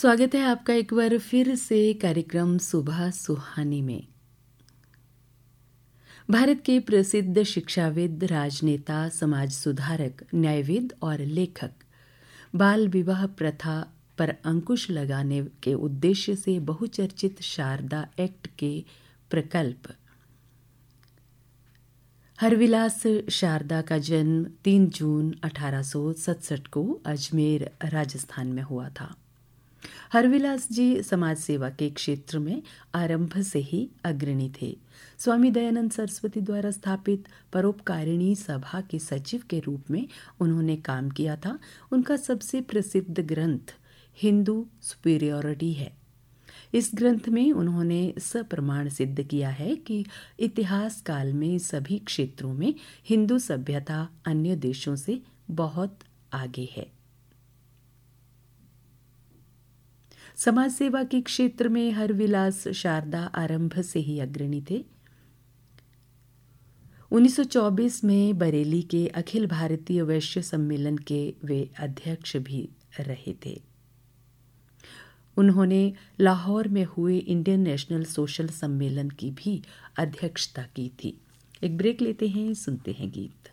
स्वागत है आपका एक बार फिर से कार्यक्रम सुबह सुहानी में। भारत के प्रसिद्ध शिक्षाविद, राजनेता, समाज सुधारक, न्यायविद और लेखक बाल विवाह प्रथा पर अंकुश लगाने के उद्देश्य से बहुचर्चित शारदा एक्ट के प्रकल्प हरविलास शारदा का जन्म 3 जून 1867 को अजमेर, राजस्थान में हुआ था। हरविलास जी समाज सेवा के क्षेत्र में आरंभ से ही अग्रणी थे। स्वामी दयानंद सरस्वती द्वारा स्थापित परोपकारिणी सभा के सचिव के रूप में उन्होंने काम किया था। उनका सबसे प्रसिद्ध ग्रंथ हिंदू सुपीरियरिटी है। इस ग्रंथ में उन्होंने सप्रमाण सिद्ध किया है कि इतिहास काल में सभी क्षेत्रों में हिंदू सभ्यता अन्य देशों से बहुत आगे है। समाज सेवा के क्षेत्र में हरविलास शारदा आरंभ से ही अग्रणी थे। 1924 में बरेली के अखिल भारतीय वैश्य सम्मेलन के वे अध्यक्ष भी रहे थे। उन्होंने लाहौर में हुए इंडियन नेशनल सोशल सम्मेलन की भी अध्यक्षता की थी। एक ब्रेक लेते हैं, सुनते हैं गीत।